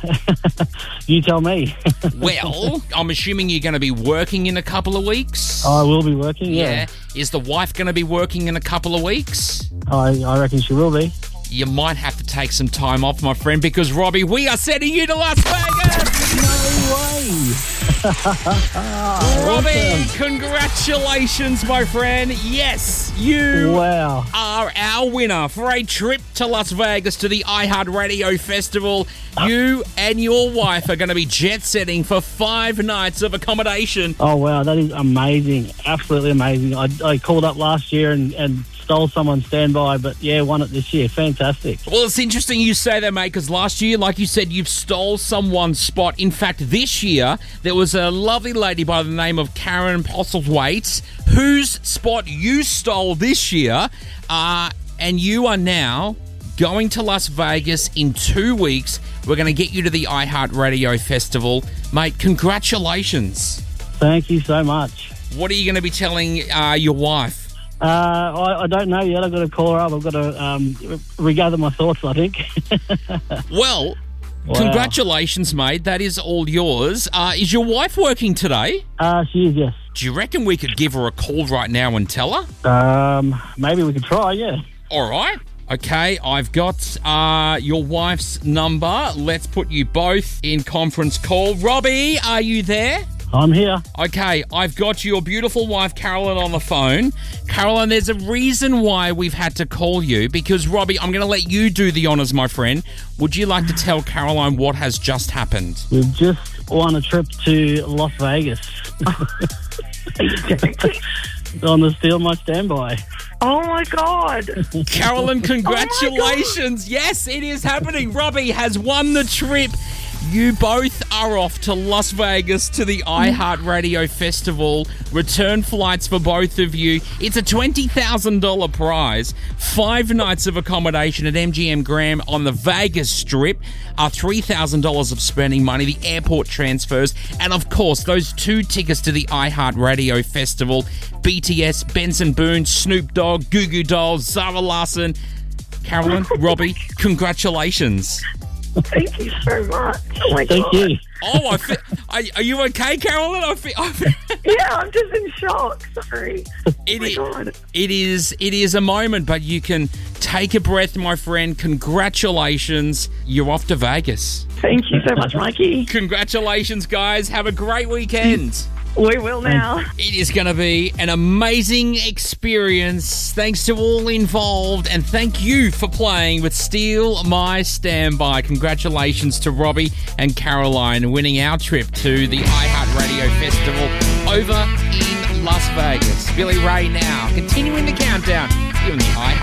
You tell me. Well, I'm assuming you're going to be working in a couple of weeks. I will be working, yeah. Is the wife going to be working in a couple of weeks? I reckon she will be. You might have to take some time off, my friend, because, Robbie, we are sending you to Las Vegas! No way! Robbie, Awesome. Congratulations, my friend. Yes, you Wow. are our winner for a trip to Las Vegas to the iHeartRadio Festival. You and your wife are going to be jet-setting for 5 nights of accommodation. Oh, wow, that is amazing. Absolutely amazing. I called up last year and stole someone's standby, but yeah, won it this year. Fantastic. Well, it's interesting you say that, mate, because last year, like you said, you've stole someone's spot. In fact, this year, there was a lovely lady by the name of Karen Postlethwaite, whose spot you stole this year, and you are now going to Las Vegas in 2 weeks. We're going to get you to the iHeartRadio Festival. Mate, congratulations. Thank you so much. What are you going to be telling your wife? I don't know yet. I've got to call her up. I've got to regather my thoughts, I think. Well, Wow. Congratulations, mate. That is all yours. Is your wife working today? She is, yes. Do you reckon we could give her a call right now and tell her? Maybe we could try, yeah. All right. Okay, I've got your wife's number. Let's put you both in conference call. Robbie, are you there? I'm here. Okay, I've got your beautiful wife, Carolyn, on the phone. Carolyn, there's a reason why we've had to call you, because, Robbie, I'm going to let you do the honours, my friend. Would you like to tell Caroline what has just happened? We've just won a trip to Las Vegas. On the Steal My Standby. Oh, my God. Carolyn, congratulations. Yes, it is happening. Robbie has won the trip. You both are off to Las Vegas to the iHeartRadio Festival. Return flights for both of you. It's a $20,000 prize. 5 nights of accommodation at MGM Grand on the Vegas Strip. $3,000 of spending money, the airport transfers, and of course, those 2 tickets to the iHeartRadio Festival. BTS, Benson Boone, Snoop Dogg, Goo Goo Dolls, Zara Larsson. Carolyn, Robbie, congratulations. Thank you so much. Oh, my Thank God. you. Oh, are you okay, Carolyn? Yeah, I'm just in shock. Sorry. It is a moment, but you can take a breath, my friend. Congratulations. You're off to Vegas. Thank you so much, Mikey. Congratulations, guys. Have a great weekend. We will now. It is going to be an amazing experience. Thanks to all involved, and thank you for playing with Steal My Standby. Congratulations to Robbie and Caroline winning our trip to the iHeartRadio Festival over in Las Vegas. Billy Ray now, continuing the countdown here on the iHeart